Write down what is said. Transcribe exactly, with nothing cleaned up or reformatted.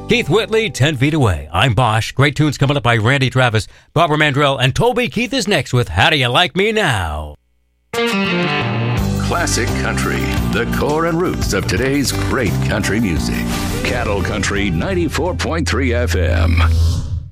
Keith Whitley, ten feet Away. I'm Bosch. Great tunes coming up by Randy Travis, Barbara Mandrell, and Toby Keith is next with How Do You Like Me Now? Classic country, the core and roots of today's great country music. Cattle Country ninety-four point three F M.